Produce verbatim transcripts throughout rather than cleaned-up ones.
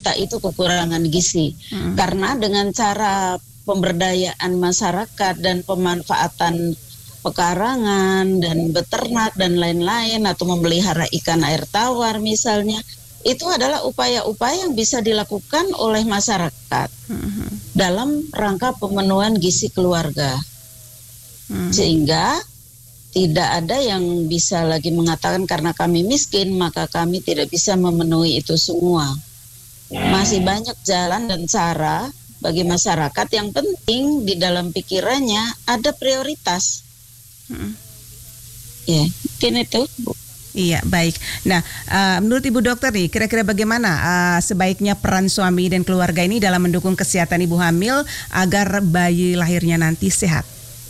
balita itu kekurangan gizi. Hmm. Karena dengan cara pemberdayaan masyarakat dan pemanfaatan pekarangan dan beternak dan lain-lain atau memelihara ikan air tawar misalnya, itu adalah upaya-upaya yang bisa dilakukan oleh masyarakat hmm. dalam rangka pemenuhan gizi keluarga. Hmm. Sehingga tidak ada yang bisa lagi mengatakan karena kami miskin maka kami tidak bisa memenuhi itu semua. Masih banyak jalan dan cara bagi masyarakat. Yang penting di dalam pikirannya ada prioritas. Hmm. Ya, mungkin itu, Bu. Iya, baik. Nah, uh, menurut Ibu Dokter nih, kira-kira bagaimana uh, sebaiknya peran suami dan keluarga ini dalam mendukung kesehatan ibu hamil agar bayi lahirnya nanti sehat?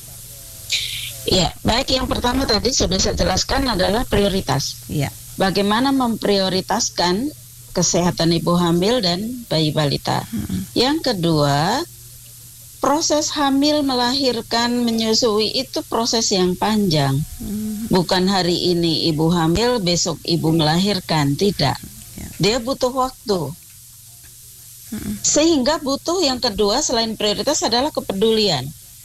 Ya, baik. Yang pertama tadi sudah saya jelaskan adalah prioritas. Iya. Bagaimana memprioritaskan kesehatan ibu hamil dan bayi balita. Hmm. Yang kedua, proses hamil, melahirkan, menyusui itu proses yang panjang. Hmm. Bukan hari ini ibu hamil, besok ibu melahirkan, tidak. Ya. Dia butuh waktu. Hmm. Sehingga butuh yang kedua selain prioritas adalah kepedulian.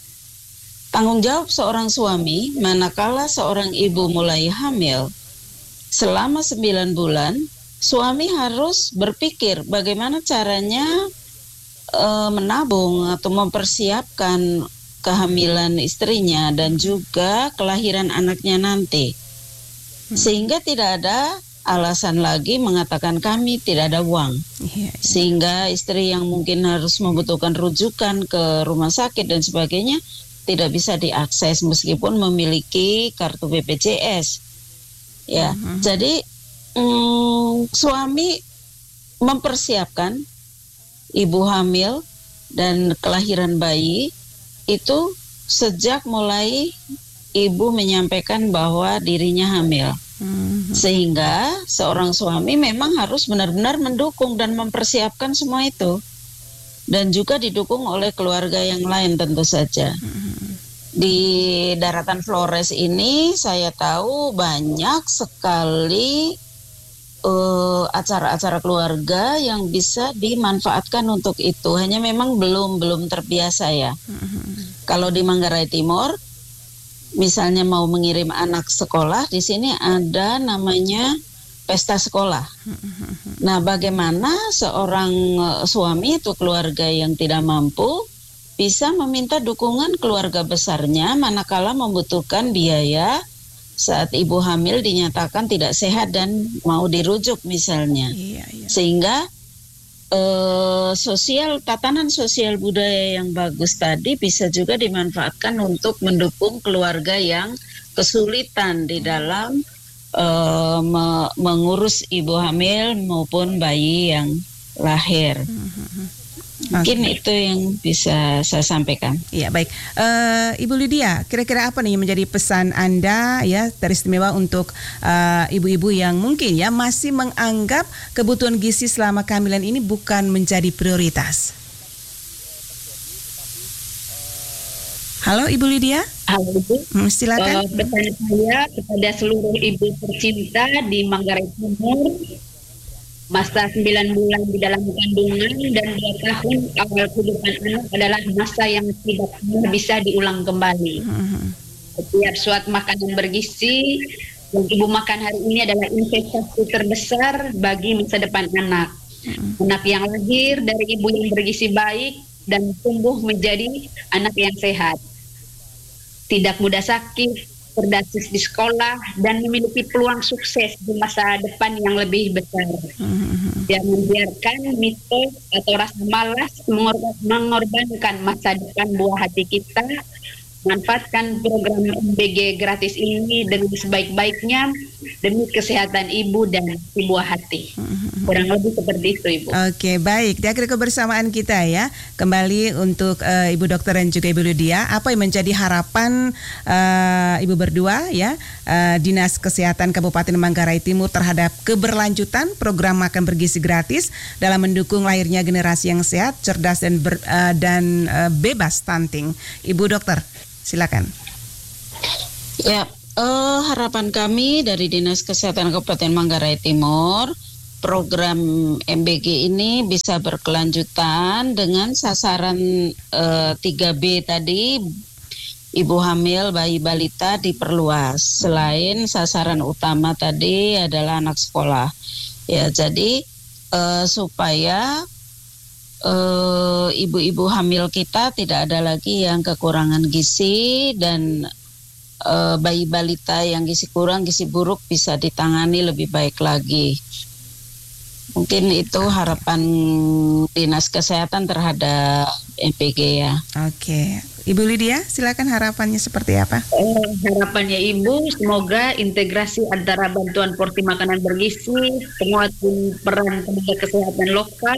Tanggung jawab seorang suami manakala seorang ibu mulai hamil selama sembilan bulan, suami harus berpikir bagaimana caranya e, menabung atau mempersiapkan kehamilan istrinya dan juga kelahiran anaknya nanti. Sehingga tidak ada alasan lagi mengatakan kami tidak ada uang. Sehingga istri yang mungkin harus membutuhkan rujukan ke rumah sakit dan sebagainya tidak bisa diakses meskipun memiliki kartu B P J S. Ya, uh-huh. Jadi mm, suami mempersiapkan ibu hamil dan kelahiran bayi itu sejak mulai ibu menyampaikan bahwa dirinya hamil. Uh-huh. Sehingga seorang suami memang harus benar-benar mendukung dan mempersiapkan semua itu. Dan juga didukung oleh keluarga yang lain tentu saja. Di Daratan Flores ini saya tahu banyak sekali uh, acara-acara keluarga yang bisa dimanfaatkan untuk itu. Hanya memang belum belum terbiasa ya. Kalau di Manggarai Timur, misalnya mau mengirim anak sekolah, di sini ada namanya pesta sekolah. Nah, bagaimana seorang suami atau keluarga yang tidak mampu bisa meminta dukungan keluarga besarnya manakala membutuhkan biaya saat ibu hamil dinyatakan tidak sehat dan mau dirujuk misalnya. Iya, iya. Sehingga eh, sosial tatanan sosial budaya yang bagus tadi bisa juga dimanfaatkan untuk mendukung keluarga yang kesulitan di dalam Uh, me- mengurus ibu hamil maupun bayi yang lahir. Mungkin okay. Itu yang bisa saya sampaikan. Iya, baik. Uh, Ibu Lydia, kira-kira apa nih yang menjadi pesan Anda ya teristimewa untuk uh, ibu-ibu yang mungkin ya masih menganggap kebutuhan gizi selama kehamilan ini bukan menjadi prioritas? Halo Ibu Lydia. Halo Ibu. Hmm, silakan. Uh, pesan saya kepada seluruh ibu tercinta di Manggarai Timur, masa sembilan bulan di dalam kandungan dan dua tahun awal kehidupan anak adalah masa yang tidak pernah bisa diulang kembali. Uh-huh. Setiap suatu makanan bergizi yang ibu makan hari ini adalah investasi terbesar bagi masa depan anak. Uh-huh. Anak yang lahir dari ibu yang bergizi baik dan tumbuh menjadi anak yang sehat. Tidak mudah sakit, cerdas di sekolah, dan memiliki peluang sukses di masa depan yang lebih besar. Mm-hmm. Jangan biarkan mitos atau rasa malas mengor- mengorbankan masa depan buah hati kita. Manfaatkan program M B G gratis ini dengan sebaik-baiknya demi kesehatan ibu dan si buah hati. Kurang lebih seperti itu, Ibu. Oke, baik. Di akhir kebersamaan kita ya, kembali untuk uh, Ibu Dokter dan juga Ibu Lydia, apa yang menjadi harapan uh, Ibu berdua ya, uh, Dinas Kesehatan Kabupaten Manggarai Timur terhadap keberlanjutan program makan bergizi gratis dalam mendukung lahirnya generasi yang sehat, cerdas dan ber, uh, dan uh, bebas stunting. Ibu Dokter, silakan. Ya, uh, harapan kami dari Dinas Kesehatan Kabupaten Manggarai Timur program M B G ini bisa berkelanjutan dengan sasaran uh, tiga B tadi, ibu hamil, bayi balita diperluas. Selain sasaran utama tadi adalah anak sekolah. Ya, jadi uh, supaya uh, ibu-ibu hamil kita tidak ada lagi yang kekurangan gizi, dan uh, bayi balita yang gizi kurang, gizi buruk bisa ditangani lebih baik lagi. Mungkin itu harapan Dinas Kesehatan terhadap M P G ya. Oke, Ibu Lydia, silakan harapannya seperti apa? Eh, harapannya Ibu, semoga integrasi antara bantuan porsi makanan bergizi, penguatan peran tenaga kesehatan lokal,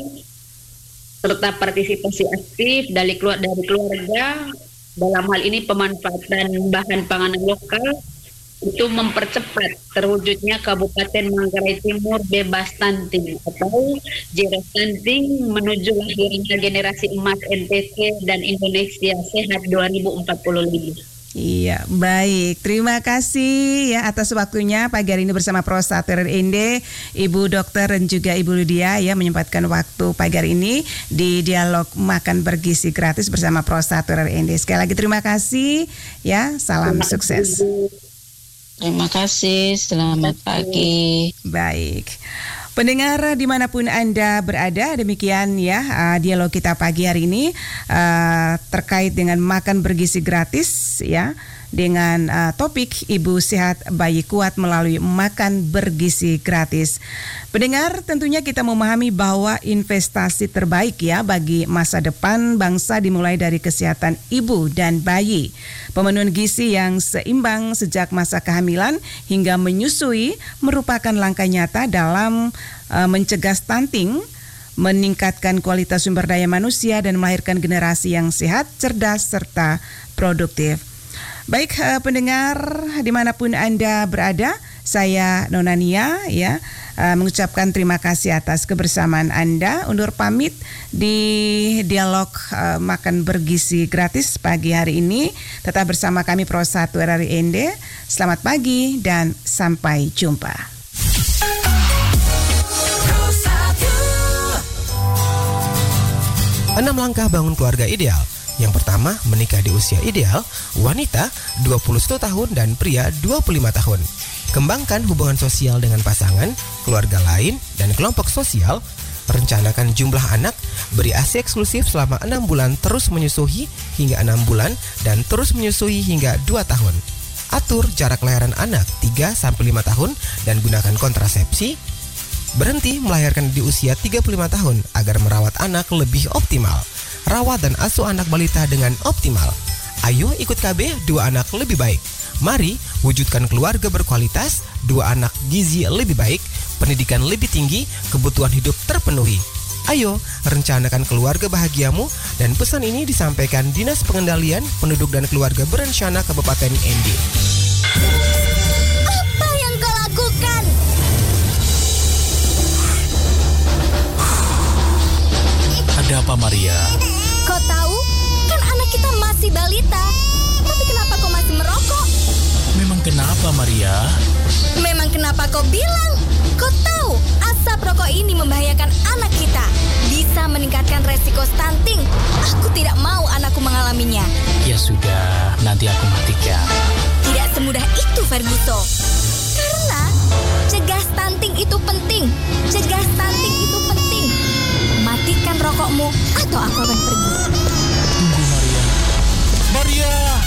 serta partisipasi aktif dari keluarga, dari keluarga dalam hal ini pemanfaatan bahan panganan lokal itu mempercepat terwujudnya Kabupaten Manggarai Timur bebas stunting atau zero stunting menuju lahirnya generasi emas N T T dan Indonesia Sehat dua ribu empat puluh lima. Iya, baik. Terima kasih ya atas waktunya pagi hari ini bersama Prostata R R N D, Ibu Dokter dan juga Ibu Lydia ya menyempatkan waktu pagi hari ini di dialog makan bergizi gratis bersama Prostata R R N D. Sekali lagi terima kasih ya, salam terima sukses. Kasih. Terima kasih, selamat pagi. Baik. Pendengar dimanapun Anda berada, demikian ya uh, dialog kita pagi hari ini uh, terkait dengan makan bergizi gratis ya, dengan uh, topik Ibu Sehat Bayi Kuat melalui makan bergizi gratis. Pendengar, tentunya kita memahami bahwa investasi terbaik ya bagi masa depan bangsa dimulai dari kesehatan ibu dan bayi. Pemenuhan gizi yang seimbang sejak masa kehamilan hingga menyusui merupakan langkah nyata dalam uh, mencegah stunting, meningkatkan kualitas sumber daya manusia dan melahirkan generasi yang sehat, cerdas, serta produktif. Baik uh, pendengar dimanapun Anda berada, saya Nona Nia ya uh, mengucapkan terima kasih atas kebersamaan Anda. Undur pamit di dialog uh, makan bergizi gratis pagi hari ini. Tetap bersama kami Pro satu R R N D. Selamat pagi dan sampai jumpa. Enam langkah bangun keluarga ideal. Yang pertama, menikah di usia ideal, wanita dua puluh satu tahun dan pria dua puluh lima tahun. Kembangkan hubungan sosial dengan pasangan, keluarga lain, dan kelompok sosial. Rencanakan jumlah anak, beri A S I eksklusif selama enam bulan terus menyusui hingga enam bulan dan terus menyusui hingga dua tahun. Atur jarak lahiran anak tiga sampai lima tahun dan gunakan kontrasepsi. Berhenti melahirkan di usia tiga puluh lima tahun agar merawat anak lebih optimal. Rawat dan asuh anak balita dengan optimal. Ayo ikut K B dua anak lebih baik. Mari wujudkan keluarga berkualitas, dua anak gizi lebih baik, pendidikan lebih tinggi, kebutuhan hidup terpenuhi. Ayo rencanakan keluarga bahagiamu, dan pesan ini disampaikan Dinas Pengendalian Penduduk dan Keluarga Berencana Kabupaten N D. Apa yang kau lakukan? Ada apa, Maria? Kau tahu, kan anak kita masih balita. Tapi kenapa kau masih merokok? Memang kenapa, Maria? Memang kenapa kau bilang? Kau tahu, asap rokok ini membahayakan anak kita. Bisa meningkatkan resiko stunting. Aku tidak mau anakku mengalaminya. Ya sudah, nanti aku matikan. Tidak semudah itu, Ferguson. Karena cegah stunting itu penting. Cegah stunting itu penting. Matikan rokokmu atau aku akan pergi.